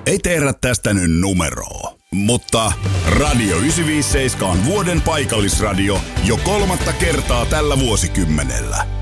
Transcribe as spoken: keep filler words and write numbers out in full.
ei tehdä tästä nyt numeroa. Mutta Radio yhdeksänsataaviisikymmentäseitsemän on vuoden paikallisradio jo kolmatta kertaa tällä vuosikymmenellä.